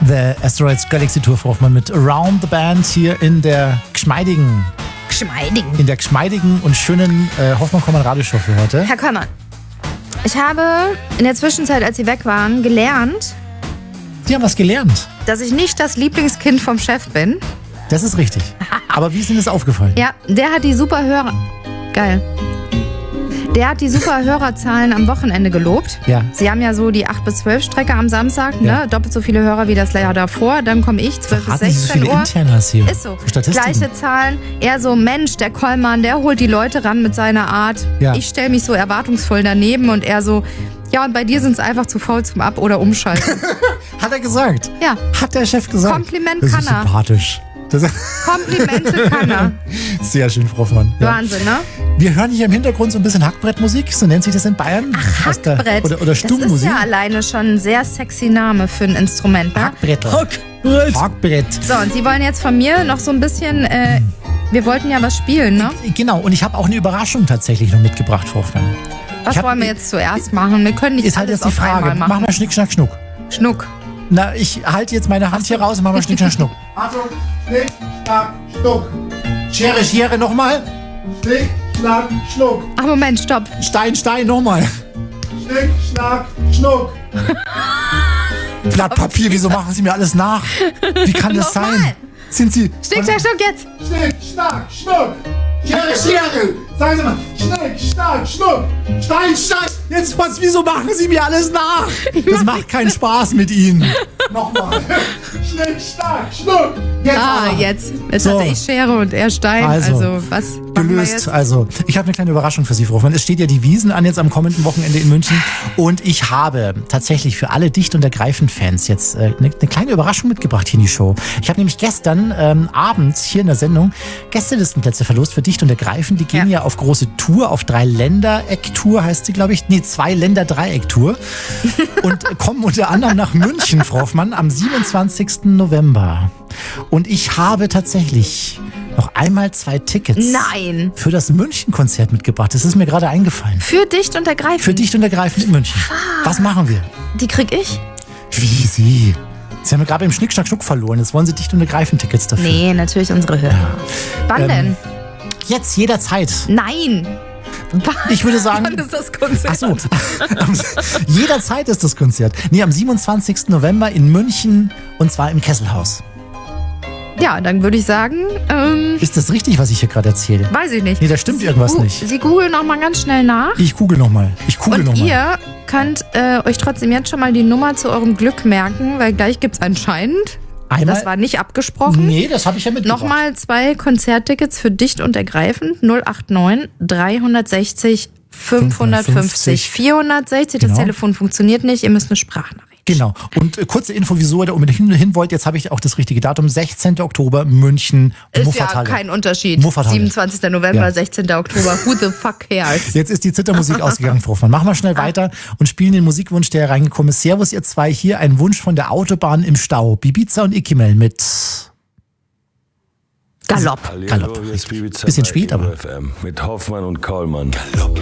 The Asteroids Galaxy Tour, Frau Hoffmann, mit Around the Band hier in der geschmeidigen und schönen Hoffmann-Kollmann-Radioshow für heute. Herr Kollmann, ich habe in der Zwischenzeit, als Sie weg waren, gelernt... Sie haben was gelernt. Dass ich nicht das Lieblingskind vom Chef bin. Das ist richtig. Aber wie ist Ihnen das aufgefallen? Ja, der hat die super Hörerzahlen am Wochenende gelobt. Ja. Sie haben ja so die 8-12 Strecke am Samstag, Ja. ne? Doppelt so viele Hörer wie das Jahr davor. Dann komme ich 12 bis Verraten Sie 16 so viele Uhr. Internas hier. Ist so. Statistiken. Gleiche Zahlen. Er so, Mensch, der Kollmann, der holt die Leute ran mit seiner Art. Ja. Ich stelle mich so erwartungsvoll daneben und er so, ja, und bei dir sind es einfach zu faul zum Ab- oder Umschalten. Hat er gesagt? Ja. Hat der Chef gesagt? Kompliment das kann ist er. sympathisch. Komplimente kann er. Sehr schön, Frau Hoffmann. Ja. Wahnsinn, ne? Wir hören hier im Hintergrund so ein bisschen Hackbrettmusik, so nennt sich das in Bayern. Hackbrett. Oder Stummmusik. Das ist ja alleine schon ein sehr sexy Name für ein Instrument, ne? Hackbrett. So, und Sie wollen jetzt von mir noch so ein bisschen, wir wollten ja was spielen, ne? Genau, und ich habe auch eine Überraschung tatsächlich noch mitgebracht, Frau Hoffmann. Was wollen wir jetzt zuerst machen? Wir können nicht Ist halt alles jetzt die auf Frage. einmal machen. Mach mal Schnick, Schnack, Schnuck. Schnuck. Na, ich halte jetzt meine Hand hier raus und mach mal Schnick, Schnack, Schnuck. Achtung, Schnick, Schnack, Schnuck. Schere, Schere, nochmal. Schnick, Schnack, Schnuck. Ach, Moment, stopp. Stein, Stein, nochmal. Schnick, Schnack, Schnuck. Blatt Papier, wieso machen Sie mir alles nach? Wie kann das Nochmal. sein? Sind Sie... Schnick, schnack, schnuck jetzt. Schnick, Schnack, Schnuck. Schere, Schere. Sagen Sie mal. Schnick, Schnack, Schnuck. Stein, Stein. Jetzt, wieso machen Sie mir alles nach? Das macht keinen Spaß mit Ihnen. Nochmal. Schnick, Schnack, Schnuck. Jetzt aber. Jetzt So. hatte ich Schere und er Stein. Also was machen wir Gelöst. jetzt? Also, ich habe eine kleine Überraschung für Sie, Frau Hoffmann. Es steht ja die Wiesn an jetzt am kommenden Wochenende in München. Und ich habe tatsächlich für alle Dicht- und Ergreifend-Fans jetzt eine kleine Überraschung mitgebracht hier in die Show. Ich habe nämlich gestern abends hier in der Sendung Gästelistenplätze verlost für Dicht und Ergreifend. Die gehen ja auf große Tour, auf 3-Länder-Eck-Tour heißt sie, glaube ich. Nee, 2-Länder-Dreieck-Tour. Und kommen unter anderem nach München, Frau Hoffmann, am 27. November. Und ich habe tatsächlich noch einmal 2 Tickets Nein. für das München-Konzert mitgebracht. Das ist mir gerade eingefallen. Für Dicht und Ergreifend. Für Dicht und Ergreifend in München. Was machen wir? Die krieg ich? Wie Sie? Sie haben ja gerade im Schnick, Schnack, Schnuck verloren. Jetzt wollen Sie Dicht und Ergreifend Tickets dafür. Nee, natürlich unsere Hörer. Wann denn? Jetzt, jederzeit. Nein. Ich würde sagen... Wann ist das Konzert? Ach so. Jederzeit ist das Konzert. Nee, am 27. November in München und zwar im Kesselhaus. Ja, dann würde ich sagen, Ist das richtig, was ich hier gerade erzähle? weiß ich nicht. Nee, da stimmt irgendwas nicht. Sie googeln noch mal ganz schnell nach. Ich google nochmal. Und ihr könnt euch trotzdem jetzt schon mal die Nummer zu eurem Glück merken, weil gleich gibt es anscheinend, Einmal? das war nicht abgesprochen, Nee, das habe ich ja mitgebracht. nochmal 2 Konzerttickets für Dicht und Ergreifend. 089 360 550 460. Das Genau. Telefon funktioniert nicht, ihr müsst eine Sprachnachricht. Genau. Und kurze Info, wieso ihr da unbedingt hin wollt. Jetzt habe ich auch das richtige Datum. 16. Oktober, München, Ist Muffathalle. ja kein Unterschied. Muffathalle. 27. November, Ja. 16. Oktober. Who the fuck cares? Jetzt ist die Zittermusik ausgegangen, Frau Hoffmann. Machen wir schnell weiter und spielen den Musikwunsch, der hereingekommen ist. Servus, ihr zwei. Hier ein Wunsch von der Autobahn im Stau. Bibiza und Ikimel mit... Galopp. Galopp. Bisschen spät, aber... Mit Hoffmann und Kollmann.